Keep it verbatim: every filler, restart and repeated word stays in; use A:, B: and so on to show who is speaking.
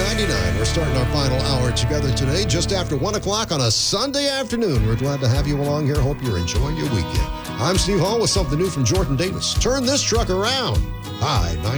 A: ninety-nine. We're starting our final hour together today, just after one o'clock on a Sunday afternoon. We're glad to have you along here. Hope you're enjoying your weekend. I'm Steve Hall with something new from Jordan Davis. Turn this truck around. Hi, ninety.